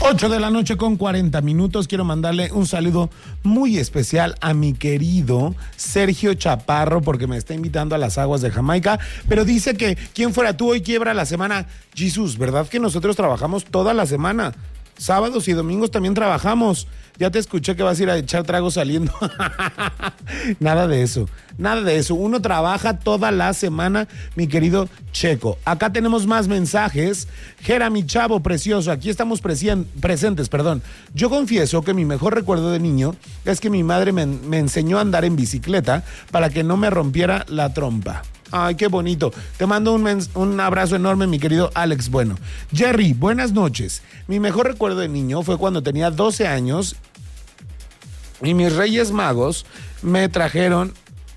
8:40 p.m. Quiero mandarle un saludo muy especial a mi querido Sergio Chaparro, porque me está invitando a las aguas de Jamaica, pero dice que quién fuera tú, hoy quiebra la semana. Jesús, ¿verdad que nosotros trabajamos toda la semana? Sábados y domingos también trabajamos. Ya te escuché que vas a ir a echar tragos saliendo. Nada de eso, nada de eso. Uno trabaja toda la semana, mi querido Checo. Acá tenemos más mensajes. Jera, mi chavo precioso, aquí estamos presentes. Yo confieso que mi mejor recuerdo de niño es que mi madre me enseñó a andar en bicicleta para que no me rompiera la trompa. Ay, qué bonito. Te mando un abrazo enorme, mi querido Alex. Bueno, Jerry, buenas noches. Mi mejor recuerdo de niño fue cuando tenía 12 años y mis Reyes Magos me trajeron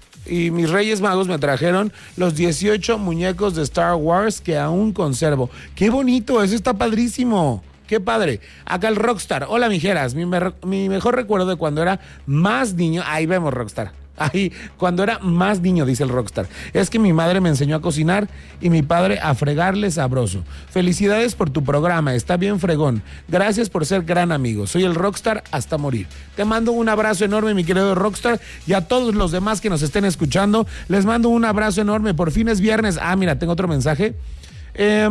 los 18 muñecos de Star Wars que aún conservo. ¡Qué bonito! Eso está padrísimo. ¡Qué padre! Acá el Rockstar. Hola, mijeras. Mi mejor recuerdo de cuando era más niño. Ahí vemos, Rockstar. Ahí, cuando era más niño, dice el Rockstar, es que mi madre me enseñó a cocinar y mi padre a fregarle sabroso. Felicidades por tu programa, está bien fregón. Gracias por ser gran amigo. Soy el Rockstar hasta morir. Te mando un abrazo enorme, mi querido Rockstar, y a todos los demás que nos estén escuchando, les mando un abrazo enorme. Por fin es viernes. Ah, mira, tengo otro mensaje. Ahí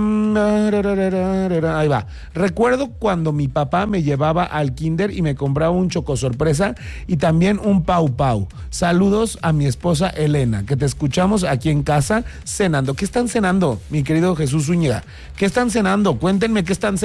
va. Recuerdo cuando mi papá me llevaba al kinder y me compraba un choco sorpresa y también un pau pau. Saludos a mi esposa Elena, que te escuchamos aquí en casa cenando. ¿Qué están cenando, mi querido Jesús Zúñiga? ¿Qué están cenando? Cuéntenme qué están cenando.